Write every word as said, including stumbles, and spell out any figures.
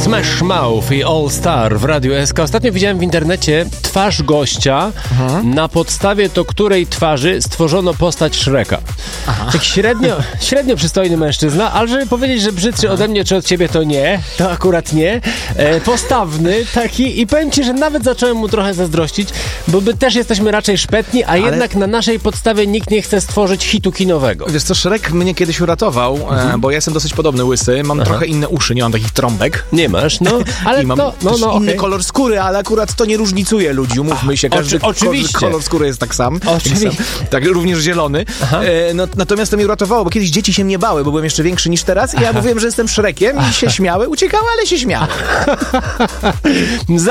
Smash Mouth i All Star w Radiu S K. Ostatnio widziałem w internecie twarz gościa, mhm. na podstawie to której twarzy stworzono postać Shreka. Aha. Tak średnio, średnio przystojny mężczyzna, ale żeby powiedzieć, że brzydszy Aha. ode mnie czy od ciebie, to nie. To akurat nie. E, postawny taki i powiem ci, że nawet zacząłem mu trochę zazdrościć, bo my też jesteśmy raczej szpetni, a ale... jednak na naszej podstawie nikt nie chce stworzyć hitu kinowego. Wiesz co, Shrek mnie kiedyś uratował, mhm. e, bo ja jestem dosyć podobny łysy, mam Aha. trochę inne uszy, nie mam takich trąbek. Nie masz, no, ale I mam no, no, no, inny okay. kolor skóry, ale akurat to nie różnicuje ludzi, umówmy się, każdy Oczy, oczywiście. kolor skóry jest tak sam. Oczywiście. Sam, tak, również zielony. E, no, natomiast to mnie uratowało, bo kiedyś dzieci się mnie bały, bo byłem jeszcze większy niż teraz i ja mówiłem, że jestem Shrekiem i się śmiały, uciekały, ale się śmiały.